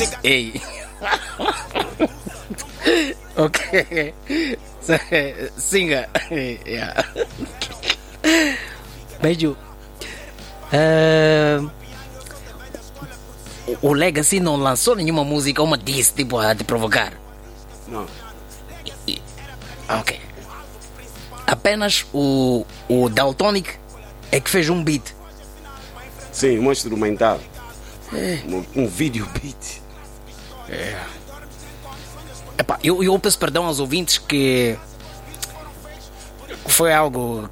Ei. Ok. Singa. Yeah. Beijo. O Legacy não lançou nenhuma música, uma diss, tipo, a te provocar? Não. Ok. Apenas o Daltonic é que fez um beat. Sim, um instrumental. Um video beat. Epá, eu peço perdão aos ouvintes que foi algo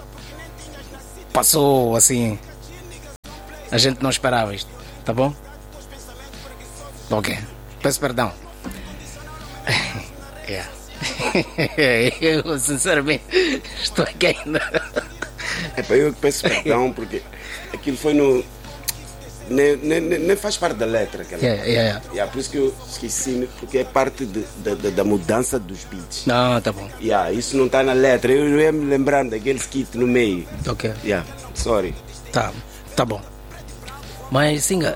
passou assim, a gente não esperava isto, tá bom? Ok, peço perdão. Yeah. Eu sinceramente estou aqui ainda. Eu que peço perdão porque aquilo foi no. Nem faz parte da letra aquela. Yeah. Por isso que eu esqueci, porque é parte da mudança dos beats. Não, tá bom. Isso não está na letra. Eu ia me lembrando daquele skit no meio. Ok. Sorry. Tá bom. Mas Singa,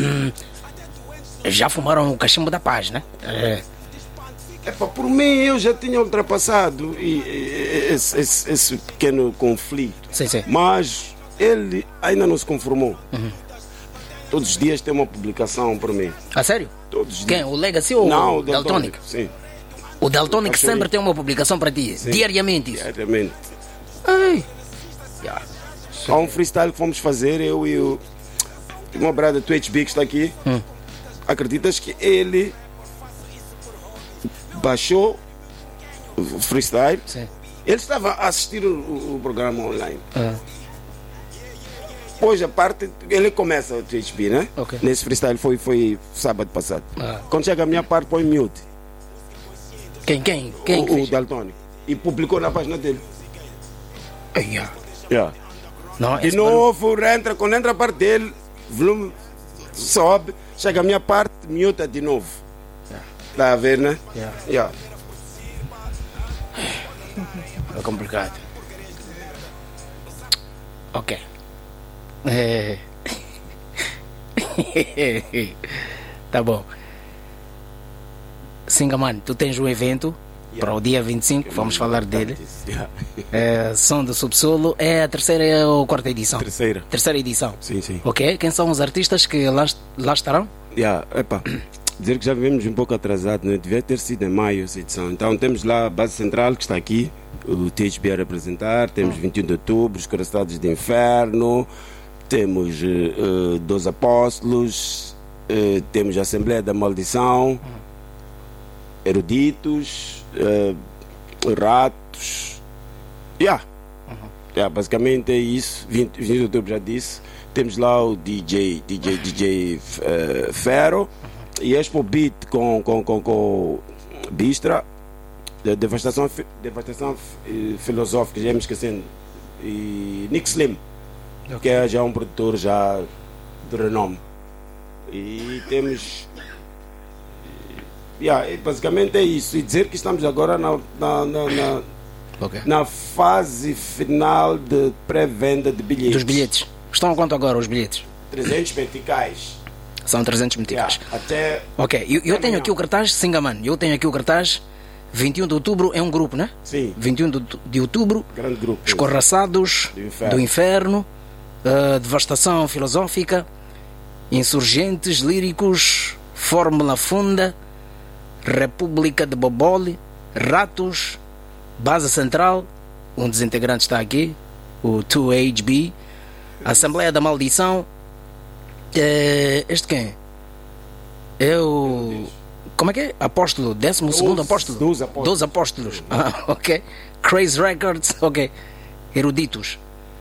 já fumaram o cachimbo da paz, né? Por mim eu já tinha ultrapassado esse pequeno conflito. Sim. Mas ele ainda não se conformou. Todos os dias tem uma publicação por mim. A sério? Todos os dias. Quem? O Legacy ou não, o Daltonic? Sim. O Daltonic sempre tem uma publicação para ti. Sim. Diariamente isso? Diariamente. Ai. Há um freestyle que fomos fazer, eu e o meu brother 2HB que está aqui. Acreditas que ele baixou o freestyle? Sim. Ele estava a assistir o programa online. Depois a parte, ele começa o 2HB, né? Okay. Nesse freestyle foi sábado passado. Quando chega a minha parte, põe mute. Quem o Daltonic. E publicou na página dele. Não, de novo, quando entra a parte dele, volume sobe, chega a minha parte, muta de novo. Está a ver, né? É complicado. Ok. Tá bom. Singaman, tu tens um evento para o dia 25, vamos falar dele. Som do Subsolo, é a terceira ou quarta edição? Terceira edição. Sim. Ok, quem são os artistas que lá estarão? Dizer que já vivemos um pouco atrasado, né? Devia ter sido em maio essa edição. Então temos lá a base central que está aqui, o THB a representar, temos 21 de outubro, os Coraçados de Inferno, temos 12 Apóstolos, temos a Assembleia da Maldição, Eruditos, Ratos. Basicamente é isso. 20 de outubro já disse. Temos lá o DJ Fero e Expo Beat com Bistra, Devastação Filosófica, já me esquecendo, e Nick Slim, que é já um produtor já de renome. E temos basicamente é isso. E dizer que estamos agora na fase final de pré-venda de bilhetes. Dos bilhetes. Estão a quanto agora os bilhetes? 300 meticais. São 300 meticais. Até. Ok, eu tenho aqui o cartaz, Singaman. Eu tenho aqui o cartaz. 21 de outubro é um grupo, né? Sim. 21 de outubro. Grande grupo. Escorraçados do Inferno. Devastação Filosófica. Insurgentes Líricos. Fórmula Funda. República de Bobole. Ratos. Base Central. Um dos integrantes está aqui. O 2HB. Assembleia da Maldição. Este quem? É o... Como é que é? Apóstolo, 12º apóstolo? 12 apóstolos. Ok. Crazy Records, ok. Eruditos.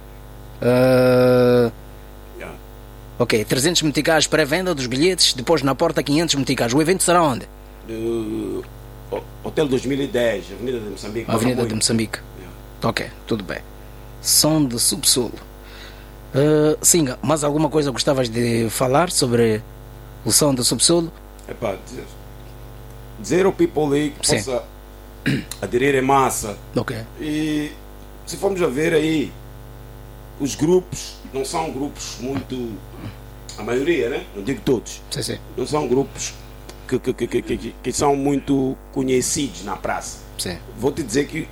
Ok, 300 meticais pré-venda dos bilhetes, depois na porta 500 meticais. O evento será onde? Hotel 2010, Avenida de Moçambique. Avenida de Moçambique. Ok, tudo bem. Som do Subsolo. Singa, mais alguma coisa gostavas de falar sobre o som do Subsolo? Dizer ao people aí que possa aderir em massa. Ok. E se formos a ver aí, os grupos não são grupos muito a maioria, né? Não digo todos. Sim. Não são grupos que são muito conhecidos na praça. Sim. Vou te dizer que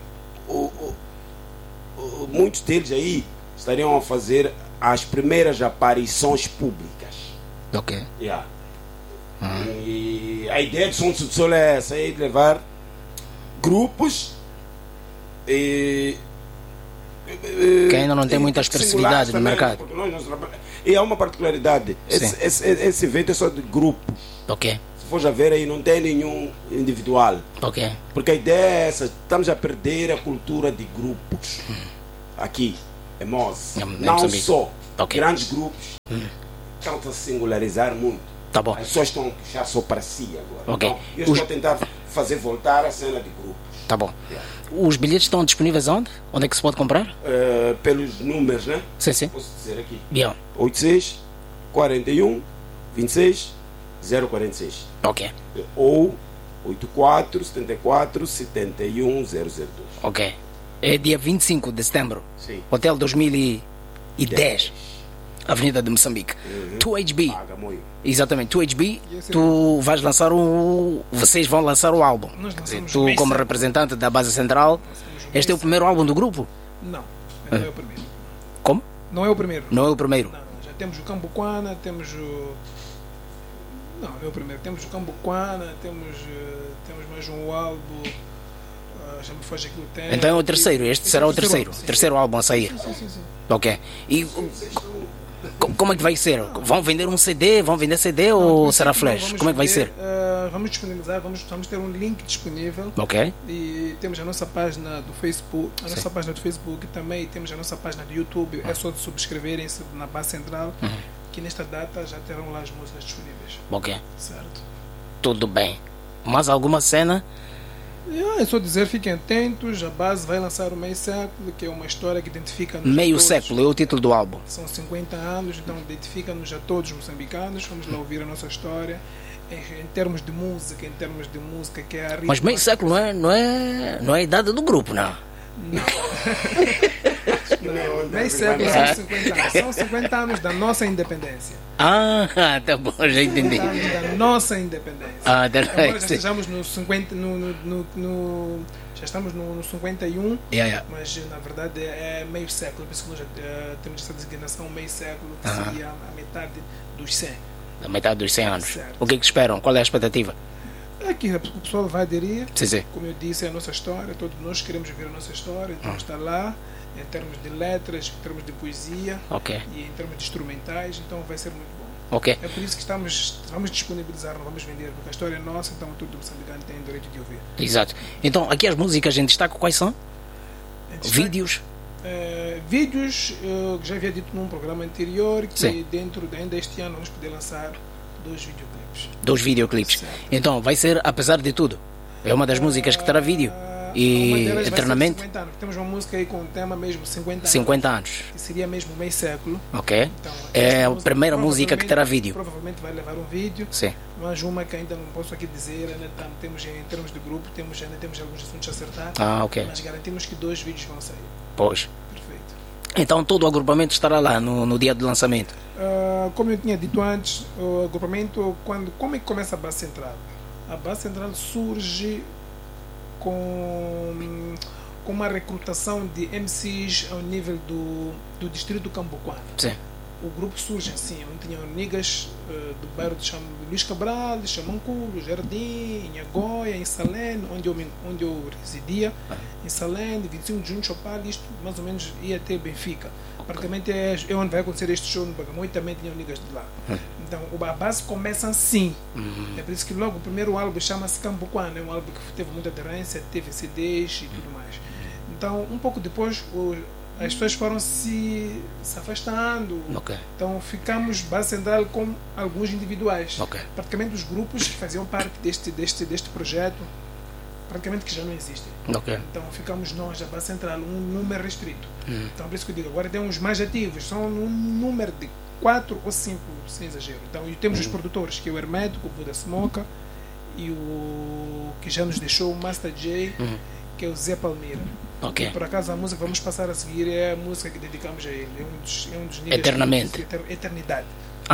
muitos deles aí estariam a fazer as primeiras aparições públicas. Ok. Yeah. E a ideia do Som do Subsolo é essa, é de levar grupos que ainda não tem muita expressividade no mercado. E há uma particularidade, esse evento é só de grupos. Ok. Se for já ver aí, não tem nenhum individual. Ok. Porque a ideia é essa, estamos a perder a cultura de grupos aqui em Mose. Não só grandes grupos estão a se singularizar muito. Tá bom. As pessoas estão já só para si agora. Okay. Então, eu estou a tentar fazer voltar a cena de grupos. Tá bom. Os bilhetes estão disponíveis onde? Onde é que se pode comprar? Pelos números, né? Sim. Posso dizer aqui. Bien. 86 41 26 046. Ok. Ou 84 74 71 002. Ok. É dia 25 de setembro. Sim. Hotel 2010. Avenida de Moçambique. 2HB. Exatamente, 2HB. Tu vais lançar vocês vão lançar o álbum. Tu, como representante da base central, este é o primeiro álbum do grupo? Não é o primeiro. Como? Não é o primeiro. Não é o primeiro. Não, já temos o Cambuquana, temos o. Não é o primeiro. Temos o Cambuquana, temos mais um álbum. Já me foge aqui o tempo. Então é o terceiro, este será o terceiro álbum a sair. Sim. Ok. E como é que vai ser? Vão vender um CD? Vão vender CD ou será flash? Como é que vai ser? Vamos disponibilizar, vamos ter um link disponível. Ok. E temos a nossa página do Facebook, também temos a nossa página do YouTube. É só de subscreverem-se na base central, que nesta data já terão lá as músicas disponíveis. Ok. Certo. Tudo bem. Mais alguma cena? É só dizer, fiquem atentos, a base vai lançar o Meio Século, que é uma história que identifica-nos Meio Século é o título do álbum. São 50 anos, então identifica-nos a todos os moçambicanos. Vamos lá ouvir a nossa história em termos de música, que é a ritmo. Mas Meio Século não é a idade do grupo, não? Não, Meio Século são 50 anos. São 50 anos da nossa independência. Tá bom, já entendi. 50 anos da nossa independência. Embora já estejamos no 50, já estamos no 51, mas na verdade é meio século, por isso que nós temos essa designação meio século, que seria a metade dos 100. A metade dos 100 anos. Certo. O que é que esperam? Qual é a expectativa? É que o pessoal vai aderir. Sim. Como eu disse, é a nossa história, todos nós queremos ver a nossa história, então está lá, em termos de letras, em termos de poesia e em termos de instrumentais, então vai ser muito bom. Okay. É por isso que vamos disponibilizar, não vamos vender, porque a história é nossa, então todo moçambicano tem o direito de ouvir. Exato. Então, aqui as músicas em destaque, quais são? Vídeos? Vídeos, eu já havia dito num programa anterior que dentro ainda este ano vamos poder lançar 2 videoclipes. 2 videoclipes. Certo. Então, vai ser, apesar de tudo, é uma das músicas que terá vídeo? E eternamente? 50 anos. Temos uma música aí com o tema mesmo 50 anos. Que seria mesmo meio século. Ok. Então, é a primeira música que terá vídeo. Provavelmente vai levar um vídeo. Sim. Mas uma que ainda não posso aqui dizer, ainda temos em termos de grupo, ainda temos alguns assuntos a acertar. Ok. Mas garantimos que 2 vídeos vão sair. Pois. Perfeito. Então todo o agrupamento estará lá no dia do lançamento? Como eu tinha dito antes, o agrupamento, como é que começa a base central? A base central surge com uma recrutação de MCs ao nível do distrito do Cambuquana. Sim. O grupo surge assim, onde tinham niggas do bairro de Luís Cabral, de Chamanculo, Jardim, em Agóia, em Salém, onde eu residia, em Salém, 25 de junho, Chopal, isto mais ou menos ia até Benfica. Praticamente é onde vai acontecer este show no Bagamoio, também tinham niggas de lá. Então a base começa assim. É por isso que logo o primeiro álbum chama-se Cambuquana, é um álbum que teve muita aderência, teve CDs e tudo mais. Então um pouco depois as pessoas foram se afastando. Então ficamos base central com alguns individuais. Praticamente os grupos que faziam parte deste projeto praticamente que já não existem. Então ficamos nós, a base central, um número restrito. Então por isso que eu digo, agora temos mais ativos, são um número de 4 ou 5, sem exagero. Então e temos os produtores, que é o Hermético, o Buda Smoka, e o que já nos deixou o Master J, que é o Zé Palmeira. E por acaso a música que vamos passar a seguir é a música que dedicamos a ele, é um dos níveis. Eternamente. Eternidade.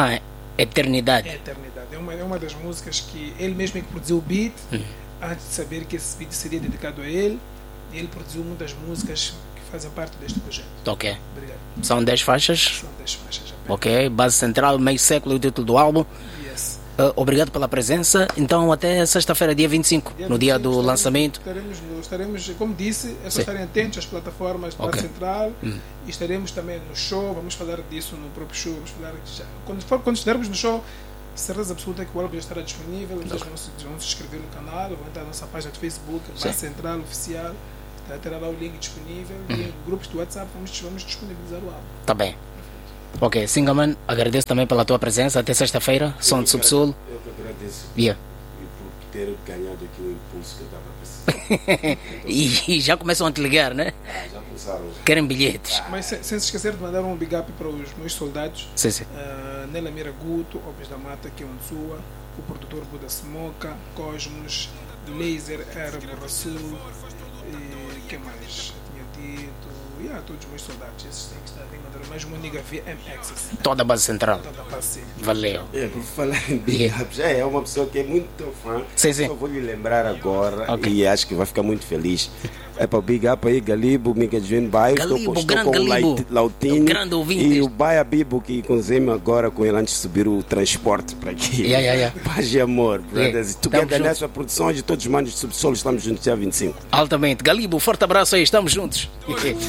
Eternidade. É uma das músicas que ele mesmo é que produziu o beat, antes de saber que esse beat seria dedicado a ele. Ele produziu muitas músicas que fazem parte deste projeto. Ok. Obrigado. São 10 faixas? São 10 faixas. Ok. Base central, meio século, o título do álbum. Yes. Obrigado pela presença. Então, até sexta-feira, dia 25, no dia do lançamento. Estaremos, como disse, é só estarem atentos às plataformas da Base Central e estaremos também no show. Vamos falar disso no próprio show. Vamos falar já. Quando estivermos no show, certeza absoluta que o álbum já estará disponível. Vocês vão se inscrever no canal, vão entrar na nossa página de Facebook, Base Central Oficial. Terá lá o link disponível e em grupos do WhatsApp vamos disponibilizar o álbum. Tá bem. Ok, Singaman, agradeço também pela tua presença. Até sexta-feira, som de Subsul. Eu que agradeço por ter ganhado aqui o impulso que eu estava precisando. E já começam a te ligar, né? Já começaram. Querem bilhetes. Mas sem se esquecer de mandar um big up para os meus soldados. Sim, sim. Nela Mira Guto, Opes da Mata, que é um sua, o produtor Buda Smoka, Cosmos, Laser, Era Borraçu, e que mais? Eu tinha dito. Todos os meus soldados, esses têm que estar bem mandados. Mais uma nigga VMX. Toda a base central. Toda a base. Valeu. Por falar em big up, já é uma pessoa que é muito fã. Sim, sim. Só vou lhe lembrar agora e acho que vai ficar muito feliz. É para o big up aí, Galibo, Miguel João Baio. Galibo, estou grande com Galibo. o Lautinho Grande ouvinte. e o Baia Bibo que consegui agora com ele antes de subir o transporte para aqui. Paz e amor, brothers. Together nessa produção de todos os manos de Subsolo, estamos juntos dia 25. Altamente. Galibo, forte abraço aí, estamos juntos.